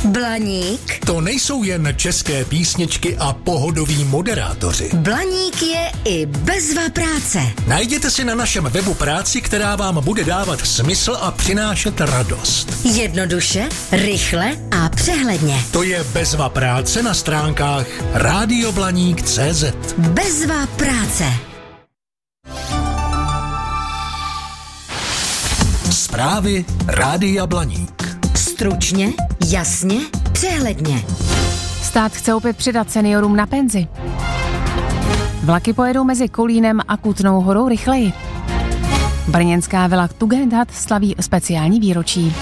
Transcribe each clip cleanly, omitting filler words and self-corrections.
Blaník? To nejsou jen české písničky a pohodoví moderátoři. Blaník je i bezva práce. Najděte si na našem webu práci, která vám bude dávat smysl a přinášet radost. Jednoduše, rychle a přehledně. To je bezva práce na stránkách radioblaník.cz. Bezva práce. Zprávy Rádia Blaník. Stručně, jasně, přehledně. Stát chce opět přidat seniorům na penzi. Vlaky pojedou mezi Kolínem a Kutnou Horou rychleji. Brněnská vila Tugendhat slaví speciální výročí.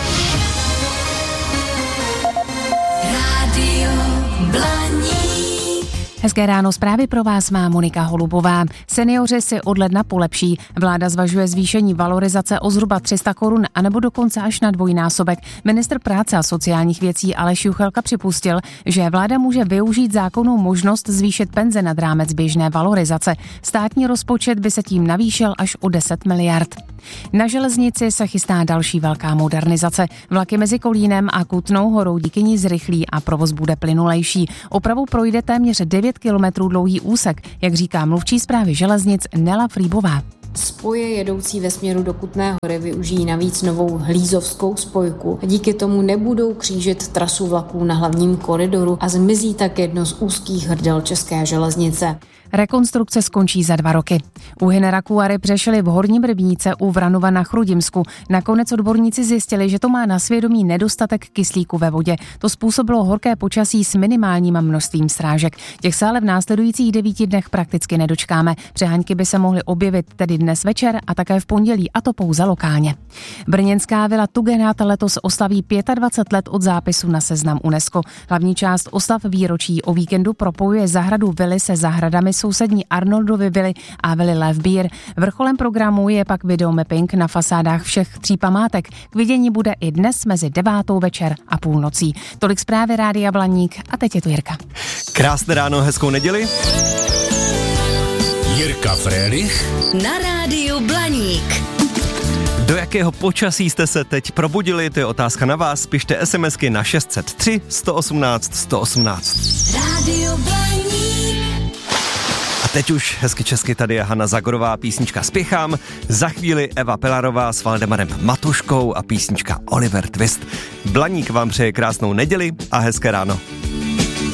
Rádio Blaník. Hezké ráno, zprávy pro vás má Monika Holubová. Seniori si od ledna polepší. Vláda zvažuje zvýšení valorizace o zhruba 300 korun anebo dokonce až na dvojnásobek. Ministr práce a sociálních věcí Aleš Juchelka připustil, že vláda může využít zákonnou možnost zvýšit penze nad rámec běžné valorizace. Státní rozpočet by se tím navýšil až o 10 miliard. Na železnici se chystá další velká modernizace. Vlaky mezi Kolínem a Kutnou Horou díky ní zrychlí a provoz bude plynulejší. Opravou projde téměř 9 kilometrů dlouhý úsek, jak říká mluvčí správy železnic Nela Frýbová. Spoje jedoucí ve směru do Kutné Hory využijí navíc novou hlízovskou spojku. Díky tomu nebudou křížit trasu vlaků na hlavním koridoru a zmizí tak jedno z úzkých hrdel české železnice. Rekonstrukce skončí za 2 roky. Úhyny raků a ryb řešili v Horním Rybníce u Vranova na Chrudimsku. Nakonec odborníci zjistili, že to má na svědomí nedostatek kyslíku ve vodě. To způsobilo horké počasí s minimálním množstvím srážek. Těch se ale v následujících 9 dnech prakticky nedočkáme. Přehánky by se mohly objevit tedy dnes večer a také v pondělí, a to pouze lokálně. Brněnská vila Tugendhat letos oslaví 25 let od zápisu na seznam UNESCO. Hlavní část oslav výročí o víkendu propojuje zahradu vily se zahradami sousední Arnoldovy vily a vily Levbír. Vrcholem programu je pak videomapping na fasádách všech 3 památek. K vidění bude i dnes mezi 9. večer a půlnocí. Tolik zprávy Rádia Blaník a teď je tu Jirka. Krásné ráno, hezkou neděli. Jirka Frélich Na Rádiu Blaník. Do jakého počasí jste se teď probudili? To je otázka na vás. Pište SMSky na 603 118 118. Rádio Blaník. A teď už hezky česky, tady je Hana Zagorová, písnička Spěchám. Za chvíli Eva Pilarová s Valdemarem Matuškou a písnička Oliver Twist. Blaník vám přeje krásnou neděli a hezké ráno.